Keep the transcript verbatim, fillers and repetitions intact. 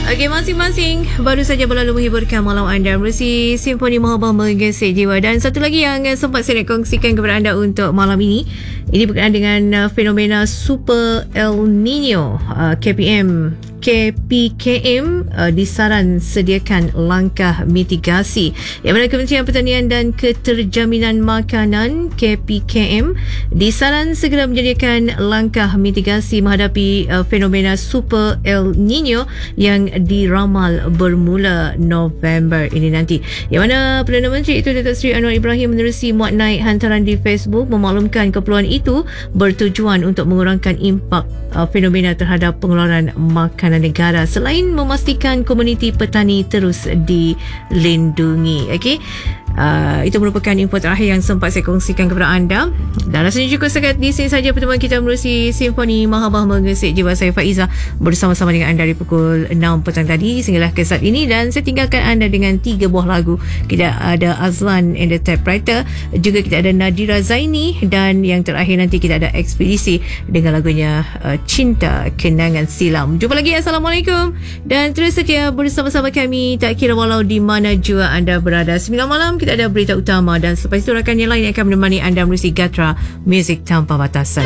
Okey, masing-masing baru saja berlalu menghiburkan malam anda melalui Simfoni Mahabah Menggesek Jiwa. Dan satu lagi yang sempat saya nak kongsikan kepada anda untuk malam ini, ini berkenaan dengan uh, fenomena Super El Nino. uh, K P M K P K M uh, disaran sediakan langkah mitigasi. Yang mana Kementerian Pertanian dan Keterjaminan Makanan K P K M disaran segera menyediakan langkah mitigasi menghadapi uh, fenomena Super El Nino yang diramal bermula November ini nanti. Yang mana Perdana Menteri itu Datuk Seri Anwar Ibrahim menerusi muat naik hantaran di Facebook memaklumkan keperluan itu bertujuan untuk mengurangkan impak uh, fenomena terhadap pengeluaran makanan negara selain memastikan komuniti petani terus dilindungi. Okey. Uh, itu merupakan info terakhir yang sempat saya kongsikan kepada anda. Dan rasanya cukup sekat di sini saja pertemuan kita melalui Simfoni Mahabah Menggesek Jiwa. Saya Faiza bersama-sama dengan anda dari pukul enam petang tadi sehinggalah ke saat ini, dan saya tinggalkan anda dengan tiga buah lagu. Kita ada Azlan and the Typewriter, juga kita ada Nadira Zaini, dan yang terakhir nanti kita ada Ekspedisi dengan lagunya uh, Cinta Kenangan Silam. Jumpa lagi. Assalamualaikum, dan terus setia bersama-sama kami tak kira walau di mana jua anda berada. sembilan malam kita ada berita utama, dan selepas itu rakan yang lain yang akan menemani anda melalui Gatra Music Tanpa Batasan.